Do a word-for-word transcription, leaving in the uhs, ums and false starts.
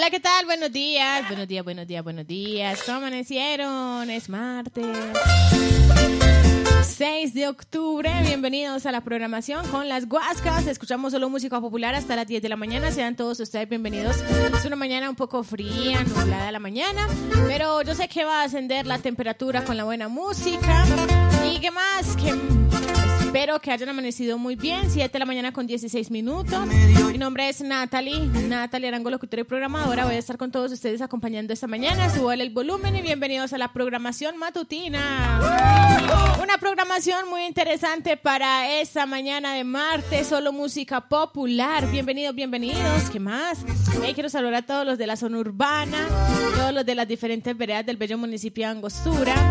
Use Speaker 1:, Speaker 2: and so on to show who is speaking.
Speaker 1: Hola, ¿qué tal? Buenos días, buenos días, buenos días, buenos días. ¿Cómo amanecieron? Es martes seis de octubre. Bienvenidos a la programación con las Guascas. Escuchamos solo música popular hasta las diez de la mañana. Sean todos ustedes bienvenidos. Es una mañana un poco fría, nublada la mañana, pero yo sé que va a ascender la temperatura con la buena música. ¿Y qué más? Que espero que hayan amanecido muy bien. siete de la mañana con dieciséis minutos. Mi nombre es Natalie, Natalie Arango, locutora y programadora. Voy a estar con todos ustedes acompañando esta mañana. Súbale el volumen y bienvenidos a la programación matutina. Una programación muy interesante para esta mañana de martes. Solo música popular. Bienvenidos, bienvenidos. ¿Qué más? Hey, quiero saludar a todos los de la zona urbana, todos los de las diferentes veredas del bello municipio de Angostura.